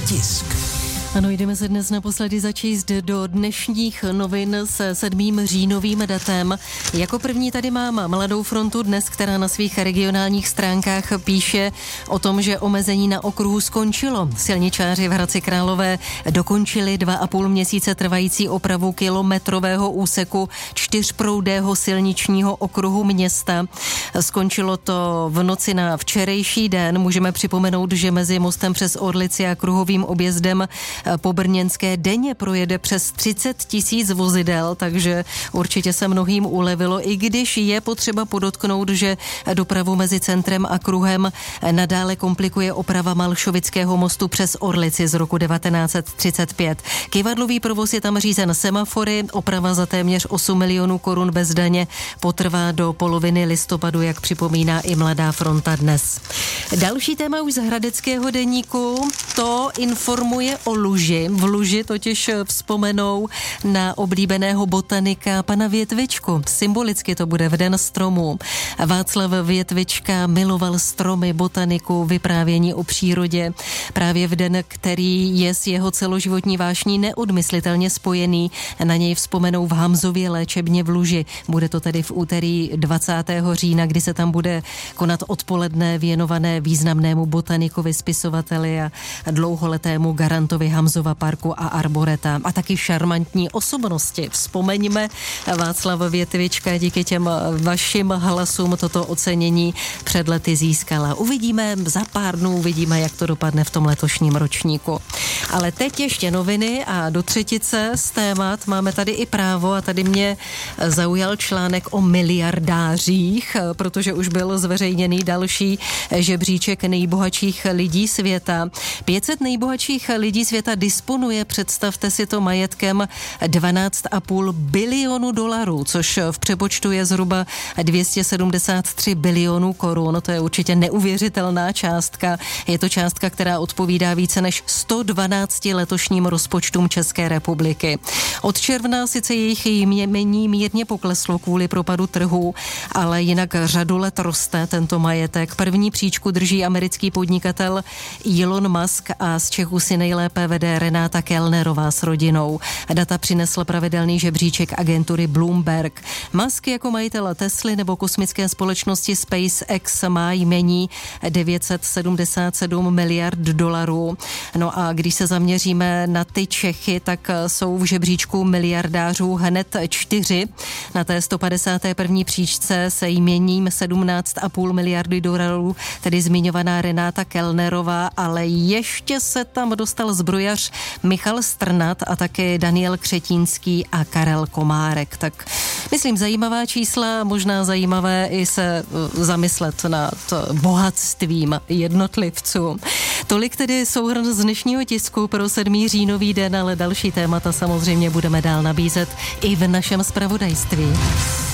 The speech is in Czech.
tisk. Ano, jdeme se dnes naposledy začíst do dnešních novin se 7. říjnovým datem. Jako první tady mám Mladou frontu dnes, která na svých regionálních stránkách píše o tom, že omezení na okruhu skončilo. Silničáři v Hradci Králové dokončili 2,5 měsíce trvající opravu kilometrového úseku 4proudého silničního okruhu města. Skončilo to v noci na včerejší den. Můžeme připomenout, že mezi mostem přes Orlici a kruhovým objezdem po Brněnské denně projede přes 30 000 vozidel, takže určitě se mnohým ulevilo, i když je potřeba podotknout, že dopravu mezi centrem a kruhem nadále komplikuje oprava Malšovického mostu přes Orlici z roku 1935. Kyvadlový provoz je tam řízen semafory, oprava za téměř 8 milionů korun bez daně potrvá do poloviny listopadu, jak připomíná i Mladá fronta dnes. Další téma už z hradeckého deníku, to informuje o Luži. V Luži totiž vzpomenou na oblíbeného botanika pana Větvičku. Symbolicky to bude v den stromů. Václav Větvička miloval stromy, botaniku, vyprávění o přírodě. Právě v den, který je s jeho celoživotní vášní neodmyslitelně spojený, na něj vzpomenou v Hamzově léčebně v Luži. Bude to tedy v úterý 20. října, kdy se tam bude konat odpoledne věnované významnému botanikovi, spisovateli a dlouholetému garantovi Hamzova parku a arboreta a taky šarmantní osobnosti. Vzpomeňme, Václav Větvička díky těm vašim hlasům toto ocenění před lety získala. Uvidíme za pár dnů, uvidíme, jak to dopadne v tom letošním ročníku. Ale teď ještě noviny a do třetice z témat máme tady i Právo a tady mě zaujal článek o miliardářích, protože už byl zveřejněný další žebříček nejbohatších lidí světa. 500 nejbohatších lidí světa disponuje, představte si to, majetkem 12,5 bilionu dolarů, což v přepočtu je zhruba 273 bilionů korun. To je určitě neuvěřitelná částka. Je to částka, která odpovídá více než 112 letošním rozpočtům České republiky. Od června sice jejich jmění mírně pokleslo kvůli propadu trhu, ale jinak řadu let roste tento majetek. První příčku drží americký podnikatel Elon Musk a z Čechů si nejlépe vede Renáta Kellnerová s rodinou. Data přinesl pravidelný žebříček agentury Bloomberg. Musk jako majitel Tesly nebo kosmické společnosti SpaceX má jmění 977 miliard dolarů. No a když se zaměříme na ty Čechy, tak jsou v žebříčku miliardářů hned 4. Na té 151. příčce se jměním 17,5 miliardy dolarů, tedy zmiňovaná Renáta Kellnerová, ale ještě se tam dostal zbrojař Michal Strnad a také Daniel Křetínský a Karel Komárek. Tak myslím zajímavá čísla, možná zajímavé i se zamyslet nad bohatstvím jednotlivců. Tolik tedy souhrn z dnešního tisku pro 7. říjnový den, ale další témata samozřejmě budeme dál nabízet i v našem zpravodajství.